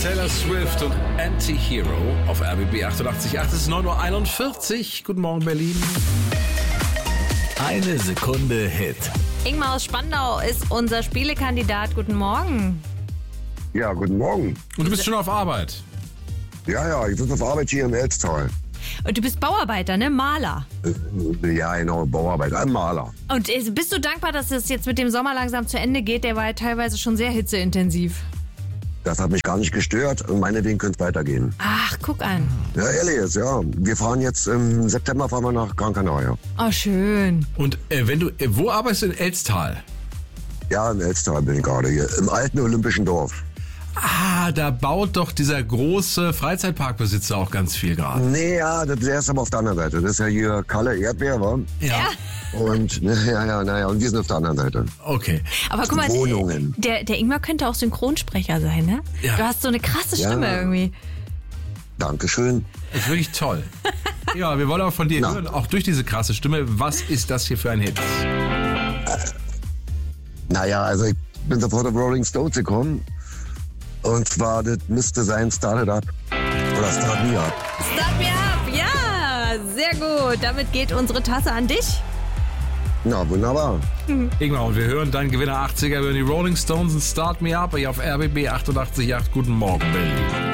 Taylor Swift und Anti-Hero auf RBB 88.8. Es ist 9.41 Uhr. Guten Morgen, Berlin. Eine Sekunde Hit. Ingmar aus Spandau ist unser Spielekandidat. Guten Morgen. Ja, guten Morgen. Und du bist schon auf Arbeit. Ja, ich sitze auf Arbeit hier in Elztal. Und du bist Bauarbeiter, ne? Maler. Ja, genau, Bauarbeit, ein Maler. Und bist du dankbar, dass es jetzt mit dem Sommer langsam zu Ende geht? Der war ja teilweise schon sehr hitzeintensiv. Das hat mich gar nicht gestört und meinetwegen könnte es weitergehen. Ach, guck an. Ja, ehrlich jetzt, ja. Wir fahren jetzt im September fahren wir nach Gran Canaria. Oh, schön. Und wo arbeitest du in Elztal? Ja, in Elztal bin ich gerade hier, im alten Olympischen Dorf. Ah, da baut doch dieser große Freizeitparkbesitzer auch ganz viel gerade. Nee, ja, der ist aber auf der anderen Seite. Das ist ja hier Kalle Erdbeer, wa? Ja. Und, und wir sind auf der anderen Seite. Okay. Aber guck mal, Wohnungen. der Ingmar könnte auch Synchronsprecher sein, ne? Ja. Du hast so eine krasse Stimme irgendwie. Dankeschön. Das ist wirklich toll. Ja, wir wollen aber von dir hören, auch durch diese krasse Stimme. Was ist das hier für ein Hit? Naja, also ich bin sofort auf Rolling Stones gekommen. Und zwar, das müsste sein Start It Up. Oder Start Me Up. Start me up, ja, sehr gut. Damit geht unsere Tasse an dich. Na, wunderbar. Ingmar, und wir hören deinen Gewinner 80er über die Rolling Stones und Start Me Up hier auf RBB 88.8. Guten Morgen, Berlin.